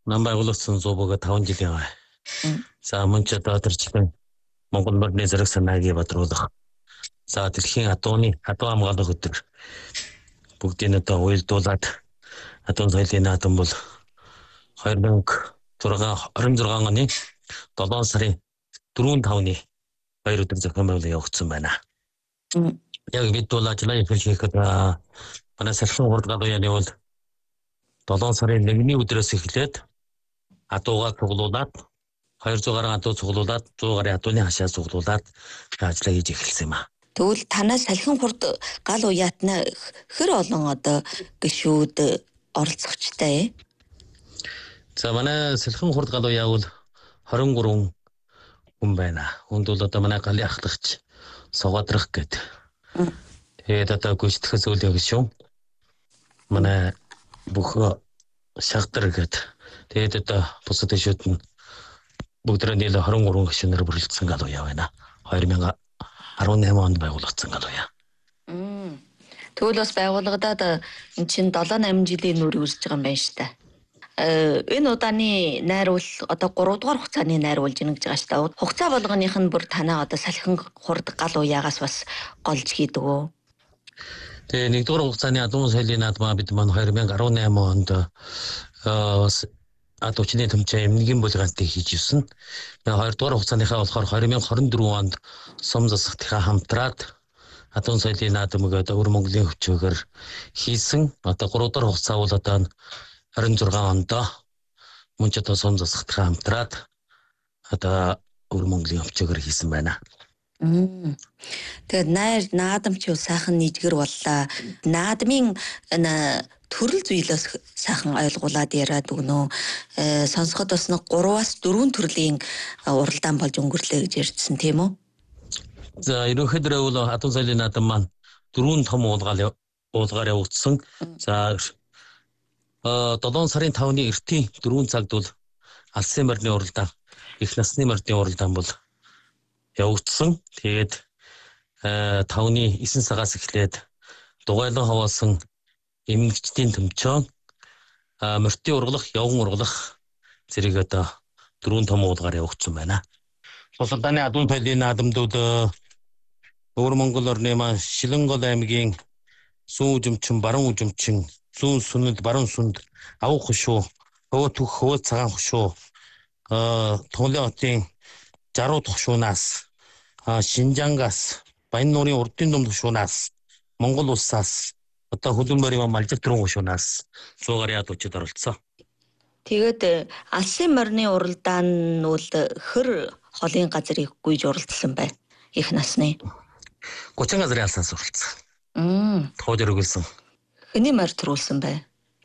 Намайгуулсан зообога 5 жилийн ай. Мм. За мөн ч одоо төрчлэн Монгол морины зэрэг санаагийн бадруулах. За дэлхийн адуу хамгаалах өдөр бүгдийг одоо уялдуулаад адуун соёлын наадам бол 26 оны 7 сарын 4-5-ны 2 өдөр зохион байгуулалт явагдсан байна. Мм. Яг бид бол ажлаа эхлэхэд манай салхин хурдгал уяаны бол 7 сарын 1-ний өдрөөс эхлээд адуугаа цуглуулад 200 гаруй адуу цуглуулад 100 гаруй адууны хашаа цуглуулад ажиллаа хийж эхэлсэн юм аа. Тэгвэл танаас салхин хурд гал уяатна хэр олон одоо гишүүд оролцогчтой. За манай салхин хурд гал уяа бол 23 хүн байна. Хүнд бол одоо манай галын ахлагч Согодрах гэдэг. Тэгээд одоо гүйцэтгэх зүйлийн гишүүн манай бүх шагдар гэдэг. Тэгээд одоо бусад гишүүд нь бүгд нийлээ 23 гишүүнээр бүрэлдэсэн гал уяа байна. 2018 онд байгуулагдсан гал уяа. Тэгвэл бас байгууллагадаад эн чинь 7-8 жилийн нүрийг үсэж байгаа юм байна шүү дээ. Энэ удааны найруул одоо 3 дугаар хугацааны найруулж гинэж байгаа шүү дээ. Хугацаа болгоных нь бүр танаа одоо салхин хурд гал уяагаас бас голж хийдэг үү? Тэгээ 1-р хугацааны адуун соёлын наадмаа бид маань 2018 онд бас адуучны төмчөө эмнэлгийн булгаантыг хийж ирсэн. 2-р хугацааныхаа болохоор 2024 онд сум засагтынхаа хамтраад адуун соёлын наадам гэдэг өвөр Монголын хөвчөөр хийсэн. Одоо 3-р хугацаа бол одоо 26 онд мөн ч одоо сум засагтынхаа хамтраад одоо өвөр Монголын хөвчөөр хийсэн байна. Тэгээд наадам ч сайхан нийтгэр боллоо. Наадмын төрөл зүйлээс сайхан ойлгуулад яриад өгнө. Сонсоход бас 3-4 төрлийн уралдаан болж өнгөрлөө гэж ярьжсэн тийм үү? За ерөнхийдөө бол адуун соёлын наадам маань 4 том уулгаар явагдсан. За 7 сарын 5-ны эртний 4 цагт бол алсын морины уралдаан, их насны морины уралдаан бол явагдсан. Тэгээд 5-ны 9 цагаас эхлээд дугайлан хаваасан эмгэгчдийн төмчөө морьтын ургалах, явган ургалах зэрэг одоо 4 том уулгаар явагдсан байна. Тусалдааны адуун соёлын наадамдууд өвөр Монгол орны маань Шилэнгол аймгийн Сүүн Үжимчин, Баруун Үжимчин, Зүүн Сүнэд, Баруун Сүнд, Авах хушуу, Хөвөө Түх, Хөвөө Цагаан хушуу, Тунгалын хотын Жаруу хушуунаас, Шинжангаас, Баян нуурын урдын дунд хушуунаас, Монгол улсаас одоо хөлбөмбөр морийн малжиг дөрвөн хушуунаас 100 гаруй адуучид оролцсон. Тэгээд алсын морины уралдаан нь бол хэр холын газрыг гүйж уралдсан бай. Их насны 30 газрын алсаас оролцсон. Тоод өргөлсөн. Хэний морь төрүүлсэн бай?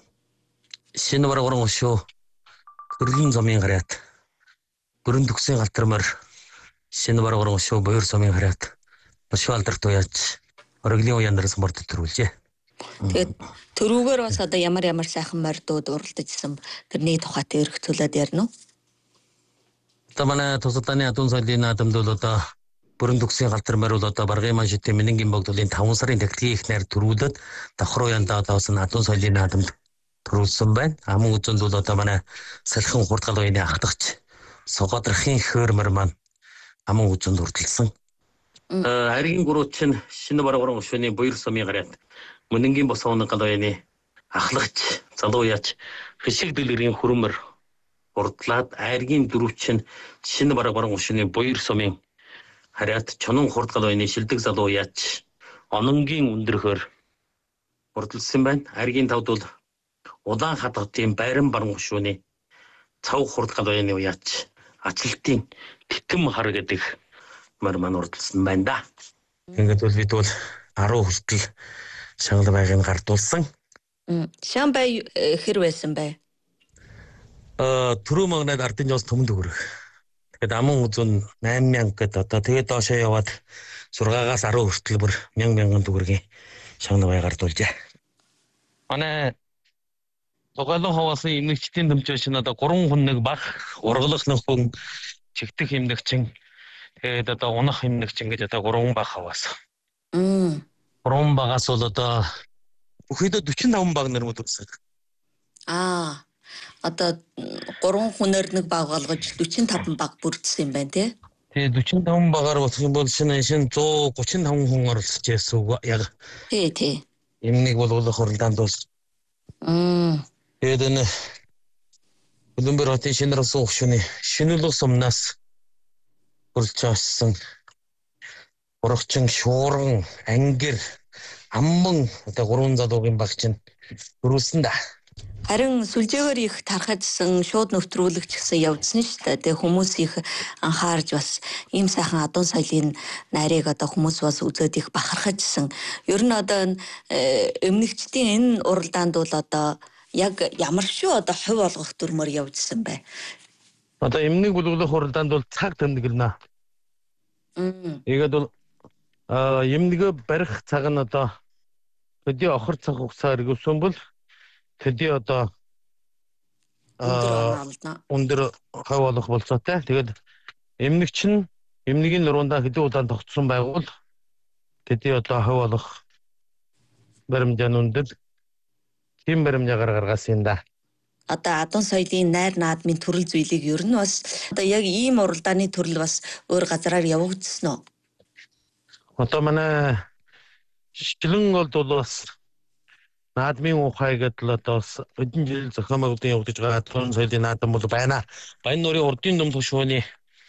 Шинэ баргуурын хушуу, Төрлийн зомын гараат, Бүрэн төгсийн галтар морь, Шинэ баргуурын хушуу, Буяр сумын гараат, Бошоо алдарт уяач, Ороглийн уяанаас морд төрүүлжээ. Тэгээд төрүүгээр бас одоо ямар сайхан морьдууд уралдажсэн тэрний тухайд эргцүүлээд ярина уу? Одоо манай тусалдааны адуун соёлын наадамд бол одоо Бүрэн төгсийн галтар морь бол одоо Баргын маань шидийн Мэнэнгийн богдлын 5 сарын тагтгийн ихнээр төрүүлээд давхар уяндаа одоос нь адуун соёлын наадамд төрүүлсэн байна. Амын үзэнд бол одоо манай салхин хурд гал уяаны ахлагч Согодрахын хөр морь маань амын үзэнд урдалсан. Харийн гурууч нь Шинэ баргуурын хушууны Буяр сумын гараат Мөнөнгийн босооны гал уяаны ахлагч залуу яач Хишиг дэлгэрийн хөрмөр урдлаад айргийн дөрвч нь Шинэ баргуурын хушууны Буяр сумын хараад Чонон хурд гал уяаны шилдэг залуу яач Ононгийн өндөрхөр урдалсан байна. Айргийн тавд бол Улаан хадгатын Байран баруун хушууны Цав хурд гал уяаны уяач Ачлалтын Тэтэм хар гэдэг морь маань урдалсан байна да. Ингээд бол бид бол 10 хүртэл шангал байгааг гардуулсан. Шан бай хэр байсан бай? Түрүү магнад ардын жоос төмөн төгрөг. Тэгээд амын үзүүн 8000 гэдэг одоо тэгээд доошоо яваад 6-аас 10 хүртэл бүр 1000 төгрөгийн шангал байгааг гардуулжээ. Манай Дугаалан хаваасан эмнэгчдийн төмчөө шин одоо 3 хүн нэг баг ургалах хүн чигтэх эмнэгчин тэгээд одоо унах эмнэгчин гэж одоо 3 баг хаваасан. 3 багаас бол одоо бүхэдөө 45 баг нэрмүүд үзсэн. Одоо 3 хүнээр нэг баг болгож 45 баг бүрдсэн юм байна тий. Тэгээ 45 багаар болох юм бол шинэ 135 хүн оролцож байсан үг. Яг Тий. эмнийг болгох хуралдаанд бол тэгээд энэ Улаанбаатар хотын шинэ руусан хөшөөний шинэлэг сумнаас хурж авсан урагчин шуурган ангир амман одоо 3 залуугийн баг чинь хөрүүлсэн да. Харин сүлжээгээр их тархажсан шууд нөтрүүлэгч гэсэн явдсан шүү дээ. Тэгээ хүмүүс их анхаарж бас ийм сайхан адуун соёлын нарийг одоо хүмүүс бас үзээд их бахархажсан. Ер нь одоо эмнэгчдийн энэ уралдаанд бол одоо яг ямар шүү одоо хувь олгох дүрмээр явжсан бай. Одоо эмнийг бүлэглэх хуралдаанд бол цаг тэмдэглэнэ. Тэгээд бол эмнэгэ барих цаг нь одоо төдий охор цаг хугацаар өгсөн бол төдий одоо өндөр хав болох болцоотой. Тэгээд эмнэгч нь эмнэгийн нуруундаа хэдэн удаа тогтсон байгуул төдий одоо хав болох баримжаан өндөр тийм баримжаагаар гаргасан юм да. Одоо адуун соёлын найр наадмын төрөл зүйлийг ер нь бас одоо яг ийм уралдааны төрөл бас өөр газараар явагдсан уу? Одоо манай шилэн бол бас наадмын ухаан гэдэл одоо бас хэдэн жил зохион байгуулалтын явагдаж байгаа адуун соёлын наадам бол байна. Баян нурын урдын думдах шууны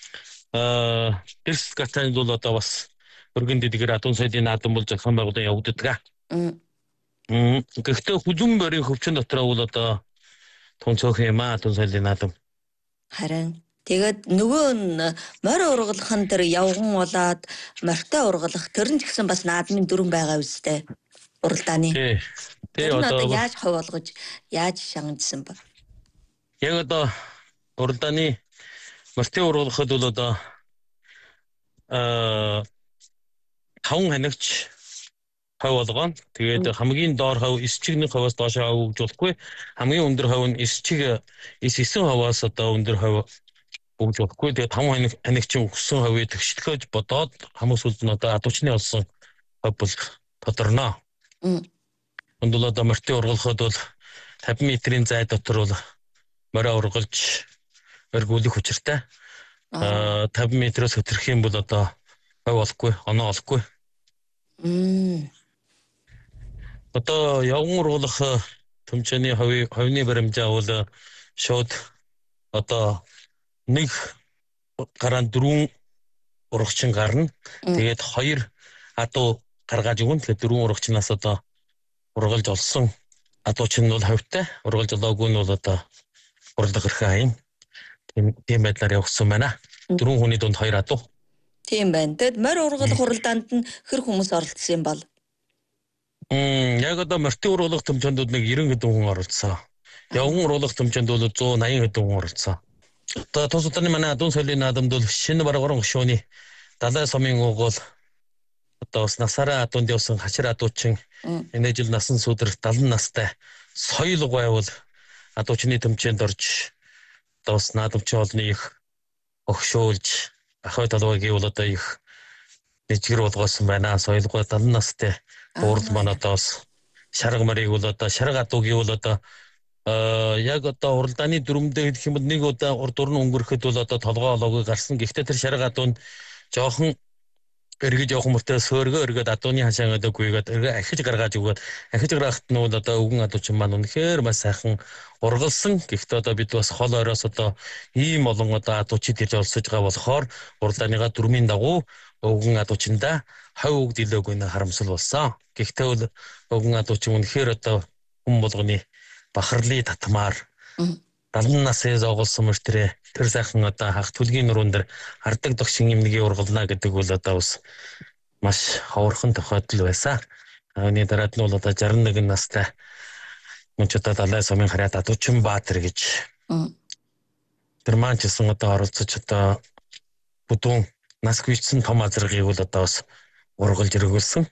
дэрс гатанд бол одоо бас өргөн дэдгэр адуун соёлын наадам бол зохион байгуулалтын явагддаг. Гэхдээ хүлэн борийн хөвчөн дотор бол одоо тунцоох юм адуун соёлын наадам. Харин тэгээд нөгөө морь ургалах нь тэр явган болоод морьтой ургалах тэр нь ч гэсэн бас наадмын дүрэн байгаа үстэй уралдааны. Тэгээ одоо яаж хов болгож яаж шангажсан ба? Яг одоо уралдааны морьтой ургалахад бол одоо 5 ханигч хав болгоно. Тэгээд хамгийн доор хав 9 чигний хаваас доош хав өгж болохгүй. Хамгийн өндөр хав нь 9 хаваас одоо өндөр хав өгж болохгүй. Тэгээд 5 ханигчин өгсөн хавыг тэгшлэхэж бодоод хамгийн сүүлд нь одоо адуучны олсон хав бол тодорно. Өндөл одоо морьтой ургалахад бол 50 метрийн зай дотор бол морь ургалж өргүүлэх хүчиртэй. 50 метрээс хөтөрөх юм бол одоо хав олохгүй, оноо олохгүй. Одоо явган ургалах төмчөний ховны баримжаа бол шууд одоо нэг гараан 4 урагчин гарна. Тэгээд 2 адуу гаргаж өгнө. Тэгээд 4 урагчнаас одоо ургалж олсон адууч нь бол ховтой. Ургалж олоогүй нь бол одоо уралдах хэрхэн юм. Тийм байдлаар явагдсан байна. 4 хүний дунд 2 адуу. Тийм байна. Тэгэд морь ургалах уралдаанд нь хэр хүмүүс оролцсон юм бол? Яг одоо морьтой ургалах төмчөнд нэг 90 хэдэн хүн оролцсон. Явган ургалах төмчөнд бол 180 хэдэн хүн оролцсон. Одоо тус удааны манай адуун соёлын наадамд бол шинэ баргуурын хөшөөний далай сумын угуул одоо бас насаараа адуунд явсан хачир адуучин энэ жил насан сүдрэх 70 настай соёл гойвол адуучны төмчөнд орж одоо бас наадамчин олны их огшуулж ахой талбайг бол одоо их нэжгэр болгоосон байна. Соёл гой 70 настай уурал манадаас шарга марыг бол одоо шарга адуугийн бол одоо яг одоо уралдааны дүрмдээ гэх юм бол нэг удаа урд дурн өнгөрөхөд бол одоо толгой олоогүй гарсан. Гэхдээ тэр шарга адуунд жоохон эргэж явах мөртөө сөөргөө эргээд адууны хашаа гэдэг гүйгээд ахиж гаргаж өгөөд ахиж гаргахт нь бол одоо өвгөн адуучин маань үнэхээр маш сайхан ургалсан. Гэхдээ одоо бид бас хол ороос одоо ийм олон одоо адуучид ирж олсож байгаа болохоор уралдааныга дүрмийн дагуу өвгөн адуучиндаа хав өгд илээгүй нэ харамсал болсон. Гэхдээ бол өвгөн адуучин үнэхээр одоо хүн болгоны бахарлын татмаар 70 насны зоголсон мөртрээ тэр сайхан одоо хах түлгийн нуруунд дэр хардаг догшин юмныгийн ургална гэдэг бол одоо бас маш ховорхон тохиолдол байсан. Үүний дараад нь бол одоо 61 настай мөнчөдөө далай сумын хараад адуучин Баатар гэж тэр маань ч гэсэн одоо оролцож одоо бүдүүн нас хүчсэн том азаргыг бол одоо бас ургалж өргүүлсэн.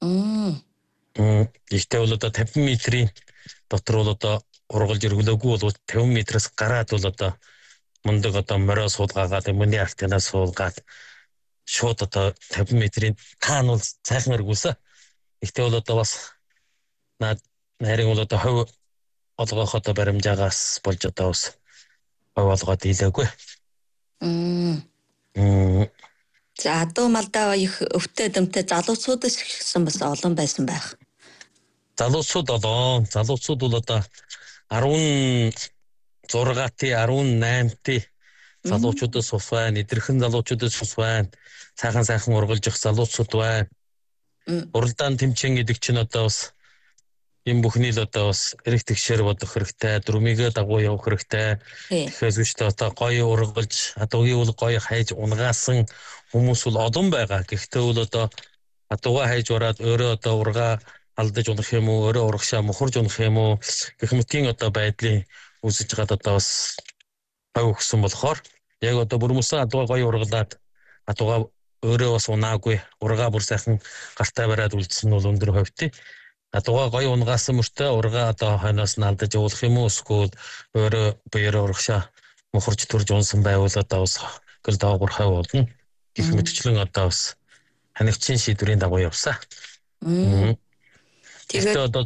Ихтэй бол одоо 50 метрийн дотор бол одоо ургалж өргөлөөгүй бол 50 метрээс гараад бол одоо мундаг одоо морио суулгаагаад өмнөний артинаас суулгаад шууд одоо 50 метрийн таан бол сайхан өргүүлсэн. Ихтэй бол одоо бас нарийн бол одоо олгох одоо баримжаагаас болж одоо бас гой болгоод ийлээгүй. За адуу малдаа их өвтө дэвтэ залуучуудаас ихсэн бас олон байсан байх. Залуучууд бол одоо 16-т 18-т залуучуудаас ус байна, эдэрхэн залуучуудаас ус байна, сайхан ургалж явах залуучууд байна. Уралдаан тэмцээн гэдэг чинь одоо бас юм бүхний л одоо бас эрэг тэгшээр бодох хэрэгтэй, дүрмийгээ дагуу явах хэрэгтэй. Тэгэхээр зүгтээ одоо гоё ургалж, адуугийн үл гоё хайж унгаасан хүмүүс бол олон байгаа. Гэхдээ бол одоо адуугаа хайж ураад өөрөө одоо ургаа алдаж унах юм уу, өөрөө урагшаа мухарж унах юм уу гэх мэтийн одоо байдлын үүсэж байгаа одоо бас гой өгсөн болохоор яг одоо бүрмөсөн адуугаа гоё ургалаад адуугаа өөрөө бас унаагүй, ургаа бүр сайхан гартаа бариад үлдсэн нь бол өндөр хувьтай. Адуугаа гоё унгаасан мөртөө ургаа одоо хойноос нь алдаж уулах юм уу, эсвэл өөрөө биеэрээ урагшаа мухарж төрж унсан байвал одоо бас гэл даавар хай болно. Гэх мэтчлэн одоо бас ханигчийн шийдвэрийн дагуу явсаа. Тэгээд одоо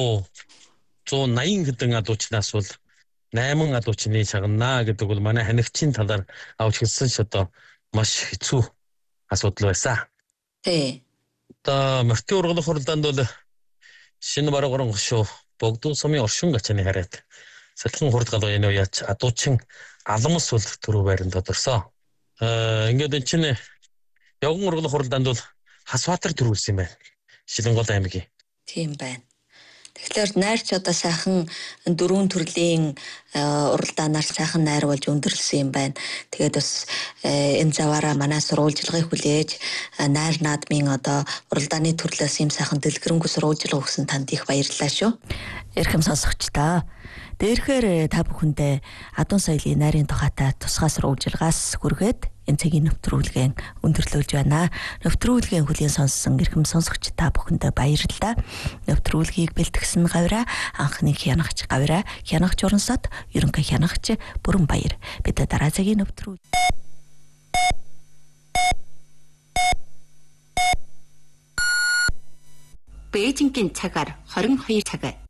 180 хэдэн адуучнаас бол 8 адуучны шагнаа гэдэг бол манай ханигчийн талаар авч хэлсэн ч одоо маш хэцүү асуудал байсан. Тий. Одоо мөртөө ургалах хурлаанд бол шинэ баруун гошуу богдун сумын оршин гачааны хараад сахин хурд галуу энэ яач адуучин аламс бол төрөө байранд тодорсон. Ингээд энэ чинь явган ургалах хурлаанд бол Хасбаатар төрүүлсэн юм байна. Шилэнгол аймгийн. Тийм байна. Тэгэхээр найрч одоо сайхан 4 төрлийн уралдаанаар сайхан найр болж өндөрлсөн юм байна. Тэгээд бас энэ заваараа манай сурвалжлагыг хүлээж найр наадмын одоо уралдааны төрлөөс юм сайхан дэлгэрэнгүй сурвалжлага өгсөн танд их баярлалаа шүү. Эрхэм сонсогчдоо. Дээрхээр та бүхэндээ адуун соёлын найрын тухайтай тусгай сурвалжлагаас хүргээд энэ цагийн нэвтрүүлгийн өндөрлөж байна. Нэвтрүүлгийн хүлээн сонссон эрхэм сонсогч та бүхэндээ баярлалаа. Нэвтрүүлгийг бэлтгэсэн гавраа анхны хянагч гавраа хянагч урамсад ерөнхий хянагч бүрэн баяр. Бид дараа цагийн нэвтрүүл Бээжингийн цагаар 22 цаг